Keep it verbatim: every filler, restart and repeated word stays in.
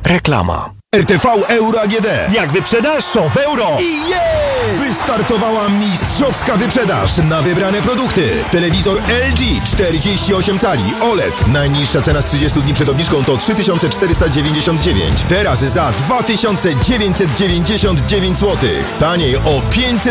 Reklama. R T V Euro A G D. Jak wyprzedasz, to w euro! I jest! Wystartowała mistrzowska wyprzedaż na wybrane produkty. Telewizor L G czterdzieści osiem cali O L E D. Najniższa cena z trzydziestu dni przed obniżką to trzy tysiące czterysta dziewięćdziesiąt dziewięć. Teraz za dwa tysiące dziewięćset dziewięćdziesiąt dziewięć złotych. Taniej o pięćset